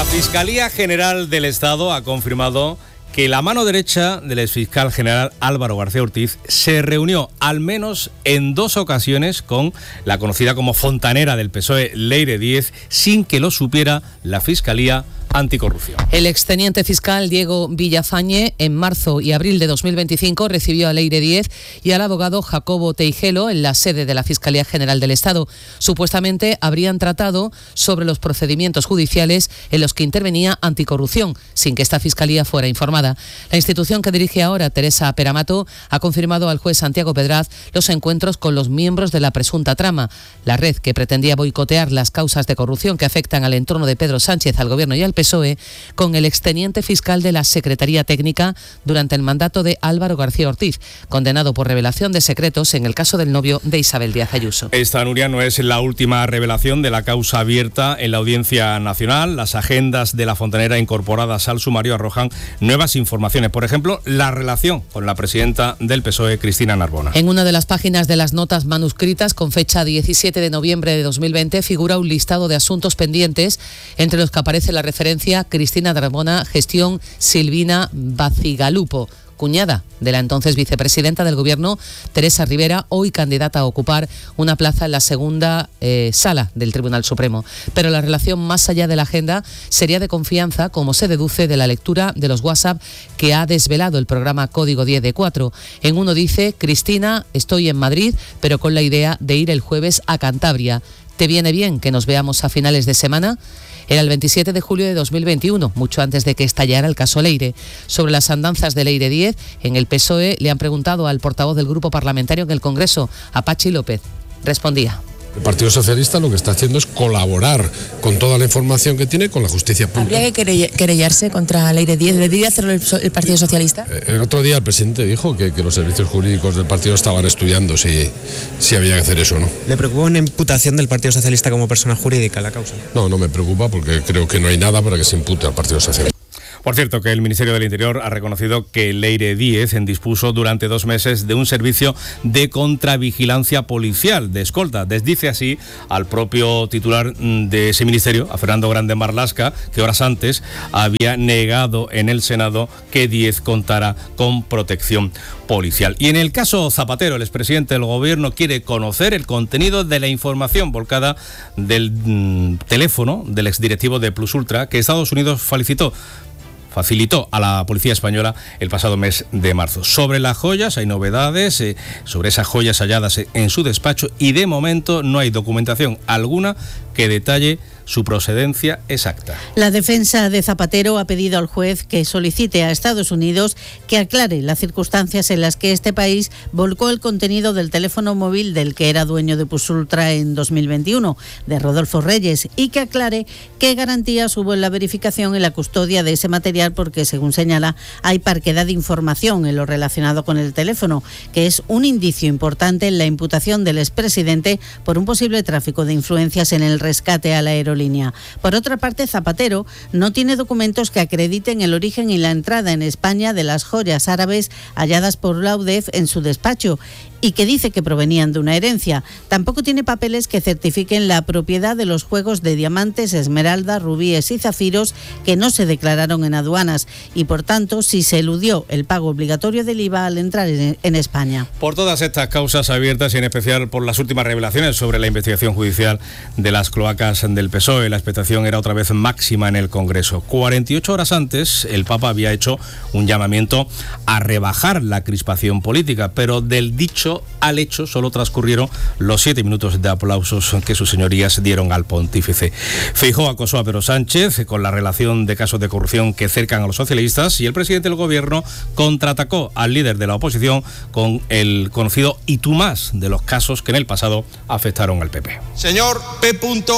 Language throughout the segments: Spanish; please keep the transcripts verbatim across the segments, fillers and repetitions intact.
La Fiscalía General del Estado ha confirmado que la mano derecha del exfiscal general Álvaro García Ortiz se reunió al menos en dos ocasiones con la conocida como fontanera del P S O E, Leire Díez, sin que lo supiera la Fiscalía Anticorrupción. El exteniente fiscal Diego Villafañe en marzo y abril de dos mil veinticinco recibió a Leire Díez y al abogado Jacobo Teijelo en la sede de la Fiscalía General del Estado. Supuestamente habrían tratado sobre los procedimientos judiciales en los que intervenía Anticorrupción, sin que esta fiscalía fuera informada. La institución que dirige ahora Teresa Peramato ha confirmado al juez Santiago Pedraz los encuentros con los miembros de la presunta trama, la red que pretendía boicotear las causas de corrupción que afectan al entorno de Pedro Sánchez, al Gobierno y al P S O E, con el exteniente fiscal de la Secretaría Técnica durante el mandato de Álvaro García Ortiz, condenado por revelación de secretos en el caso del novio de Isabel Díaz Ayuso. Esta, Nuria, no es la última revelación de la causa abierta en la Audiencia Nacional. Las agendas de la fontanera incorporadas al sumario arrojan nuevas informaciones. Por ejemplo, la relación con la presidenta del P S O E, Cristina Narbona. En una de las páginas de las notas manuscritas, con fecha diecisiete de noviembre de dos mil veinte, figura un listado de asuntos pendientes, entre los que aparece la referencia Cristina Narbona, gestión Silvina Bacigalupo, cuñada de la entonces vicepresidenta del Gobierno, Teresa Rivera, hoy candidata a ocupar una plaza en la segunda eh, sala del Tribunal Supremo. Pero la relación más allá de la agenda sería de confianza, como se deduce de la lectura de los WhatsApp que ha desvelado el programa Código diez de cuatro. En uno dice: Cristina, estoy en Madrid, pero con la idea de ir el jueves a Cantabria. ¿Te viene bien que nos veamos a finales de semana? Era el veintisiete de julio de dos mil veintiuno, mucho antes de que estallara el caso Leire. Sobre las andanzas de Leire Díez, en el P S O E le han preguntado al portavoz del grupo parlamentario en el Congreso, a Pachi López. Respondía: el Partido Socialista lo que está haciendo es colaborar con toda la información que tiene con la justicia pública. ¿Habría que querellarse contra Leire Díez? ¿Debería hacerlo el, el Partido Socialista? El otro día el presidente dijo que, que los servicios jurídicos del partido estaban estudiando si, si había que hacer eso o no. ¿Le preocupa una imputación del Partido Socialista como persona jurídica en la causa? No, no me preocupa porque creo que no hay nada para que se impute al Partido Socialista. Por cierto, que el Ministerio del Interior ha reconocido que Leire Díez dispuso durante dos meses de un servicio de contravigilancia policial, de escolta. Desdice así al propio titular de ese ministerio, a Fernando Grande Marlasca, que horas antes había negado en el Senado que Díez contara con protección policial. Y en el caso Zapatero, el expresidente del Gobierno quiere conocer el contenido de la información volcada del mm, teléfono del exdirectivo de Plus Ultra que Estados Unidos felicitó facilitó a la policía española el pasado mes de marzo. Sobre las joyas hay novedades, eh, sobre esas joyas halladas en su despacho, y de momento no hay documentación alguna que detalle su procedencia exacta. La defensa de Zapatero ha pedido al juez que solicite a Estados Unidos que aclare las circunstancias en las que este país volcó el contenido del teléfono móvil del que era dueño de Plus Ultra en dos mil veintiuno, de Rodolfo Reyes, y que aclare qué garantías hubo en la verificación y la custodia de ese material, porque, según señala, hay parquedad de información en lo relacionado con el teléfono, que es un indicio importante en la imputación del expresidente por un posible tráfico de influencias en el rescate a la aerolínea. Por otra parte, Zapatero no tiene documentos que acrediten el origen y la entrada en España de las joyas árabes halladas por la U D E F en su despacho y que dice que provenían de una herencia. Tampoco tiene papeles que certifiquen la propiedad de los juegos de diamantes, esmeraldas, rubíes y zafiros que no se declararon en aduanas y, por tanto, si se eludió el pago obligatorio del I V A al entrar en, en España. Por todas estas causas abiertas y en especial por las últimas revelaciones sobre la investigación judicial de las cloacas del P S O E, la expectación era otra vez máxima en el Congreso. cuarenta y ocho horas antes, el Papa había hecho un llamamiento a rebajar la crispación política, pero del dicho al hecho solo transcurrieron los siete minutos de aplausos que sus señorías dieron al pontífice. Feijóo acosó a Pedro Sánchez con la relación de casos de corrupción que cercan a los socialistas, y el presidente del Gobierno contraatacó al líder de la oposición con el conocido y tú más de los casos que en el pasado afectaron al P P. Señor P.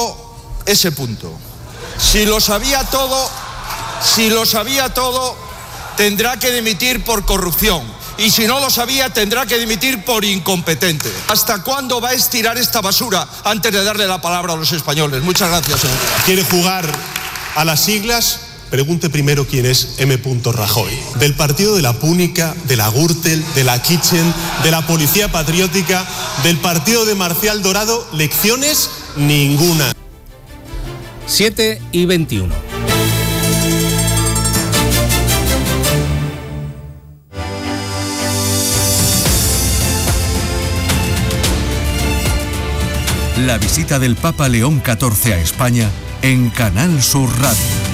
S. Si lo sabía todo, si lo sabía todo, tendrá que dimitir por corrupción. Y si no lo sabía, tendrá que dimitir por incompetente. ¿Hasta cuándo va a estirar esta basura antes de darle la palabra a los españoles? Muchas gracias, señor. ¿Quiere jugar a las siglas? Pregunte primero quién es M. Rajoy. Del partido de la Púnica, de la Gürtel, de la Kitchen, de la Policía Patriótica, del partido de Marcial Dorado, lecciones ninguna. siete y veintiuno. La visita del Papa León catorce a España en Canal Sur Radio.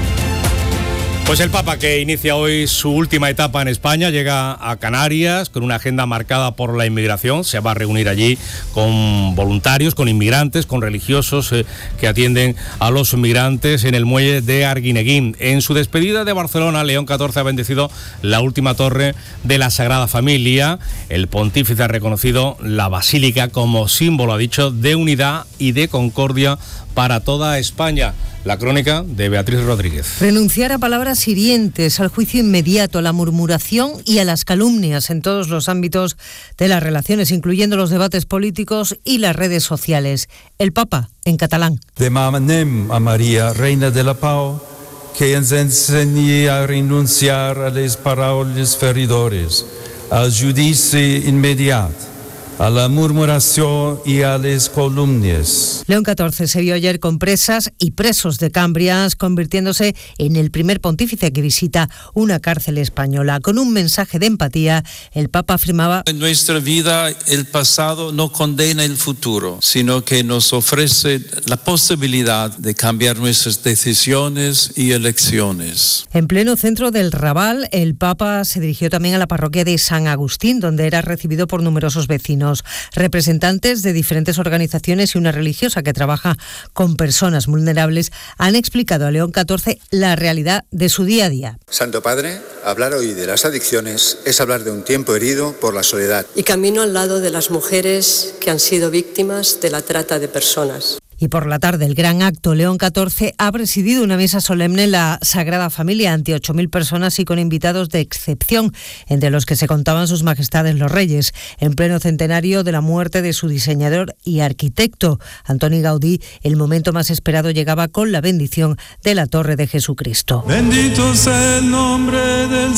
Pues el Papa, que inicia hoy su última etapa en España, llega a Canarias con una agenda marcada por la inmigración. Se va a reunir allí con voluntarios, con inmigrantes, con religiosos eh, que atienden a los migrantes en el muelle de Arguineguín. En su despedida de Barcelona, León catorce ha bendecido la última torre de la Sagrada Familia. El pontífice ha reconocido la basílica como símbolo, ha dicho, de unidad y de concordia para toda España. La crónica de Beatriz Rodríguez. Renunciar a palabras hirientes, al juicio inmediato, a la murmuración y a las calumnias en todos los ámbitos de las relaciones, incluyendo los debates políticos y las redes sociales. El Papa, en catalán. Demanem a Maria, Reina de la Pau, que ens ensenyi a renunciar a les paraules feridores, al judici immediat, a la murmuración y a las calumnias. León catorce se vio ayer con presas y presos de Cambrias, convirtiéndose en el primer pontífice que visita una cárcel española. Con un mensaje de empatía, el Papa afirmaba: En nuestra vida el pasado no condena el futuro, sino que nos ofrece la posibilidad de cambiar nuestras decisiones y elecciones. En pleno centro del Raval, el Papa se dirigió también a la parroquia de San Agustín, donde era recibido por numerosos vecinos. Representantes de diferentes organizaciones y una religiosa que trabaja con personas vulnerables han explicado a León catorce la realidad de su día a día. Santo Padre, hablar hoy de las adicciones es hablar de un tiempo herido por la soledad. Y camino al lado de las mujeres que han sido víctimas de la trata de personas. Y por la tarde, el gran acto. León catorce ha presidido una misa solemne en la Sagrada Familia ante ocho mil personas y con invitados de excepción, entre los que se contaban sus majestades los reyes, en pleno centenario de la muerte de su diseñador y arquitecto, Antoni Gaudí. El momento más esperado llegaba con la bendición de la Torre de Jesucristo. Bendito sea el nombre del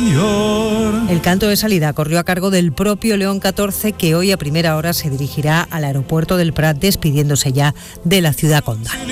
Señor. El canto de salida corrió a cargo del propio León catorce, que hoy a primera hora se dirigirá al aeropuerto del Prat, despidiéndose ya de la ciudad condal.